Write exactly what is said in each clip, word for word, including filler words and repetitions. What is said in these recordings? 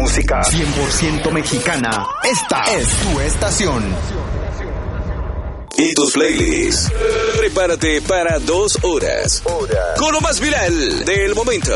música cien por ciento mexicana. Esta es tu estación. Y tus playlists. Prepárate para dos horas. Hora. Con lo más viral del momento.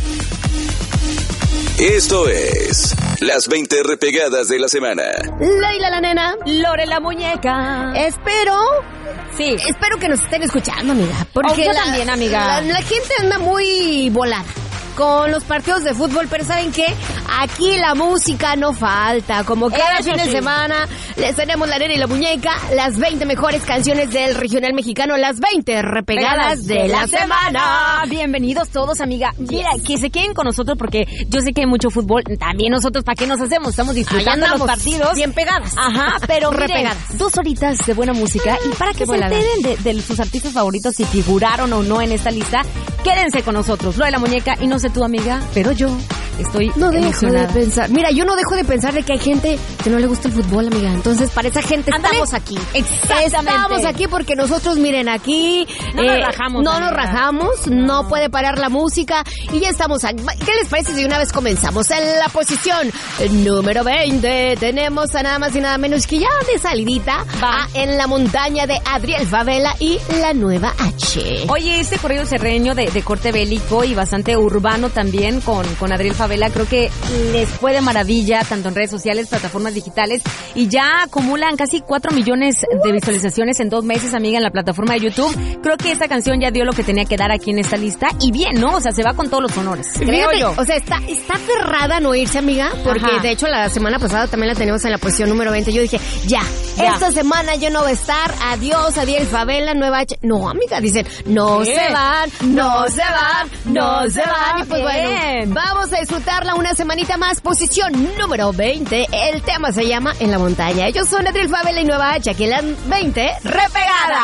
Esto es las veinte repegadas de la semana. Leila la nena. Lore la muñeca. Espero... Sí. Espero que nos estén escuchando, amiga. Porque oh, yo la, también, amiga. La, la gente anda muy volada con los partidos de fútbol, pero ¿saben qué? Aquí la música no falta. Como cada Eso fin de sí. semana les tenemos la nena y la muñeca, las veinte mejores canciones del regional mexicano, las veinte repegadas de, de la, la semana. semana. Bienvenidos todos, amiga. Mira, yes. que se queden con nosotros porque yo sé que hay mucho fútbol. También nosotros, ¿para qué nos hacemos? Estamos disfrutando los partidos. Bien pegadas. Ajá, pero miren, repegadas. Dos horitas de buena música. Y para que se enteren de, de sus artistas favoritos, si figuraron o no en esta lista, quédense con nosotros. Lo de la muñeca, y no sé tú, amiga, pero yo estoy no dejo emocionada. de pensar. Mira, yo no dejo de pensar de que hay gente que no le gusta el fútbol, amiga. Entonces, para esa gente Ándale. estamos aquí. Exactamente. Estamos aquí porque nosotros, miren, aquí no eh, nos rajamos. No amiga. nos rajamos, no. no puede parar la música y ya estamos aquí. ¿Qué les parece si de una vez comenzamos? En la posición número veinte tenemos a nada más y nada menos que ya de salidita a En la montaña de Adriel Favela y La Nueva H. Oye, este corrido serreño de, de corte bélico y bastante urbano también con, con Adriel Favela, creo que les fue de maravilla tanto en redes sociales, plataformas digitales, y ya acumulan casi cuatro millones de visualizaciones en dos meses, amiga, en la plataforma de YouTube. Creo que esta canción ya dio lo que tenía que dar aquí en esta lista, y bien, ¿no? O sea, se va con todos los honores, creo Fíjate, yo. O sea, está, está aferrada a no irse, amiga, porque Ajá. de hecho la semana pasada también la teníamos en la posición número veinte. Yo dije, ya, ya. esta semana yo no voy a estar, adiós, Adriel Favela, Nueva H. No, amiga, dicen, no ¿Qué? se van, no se van, no se van. Y pues Bien. bueno, vamos a disfrutarla una semanita más. Posición número veinte, el tema se llama En la montaña. Ellos son Adriel Favela y Nueva H, aquí en la veinte repegada.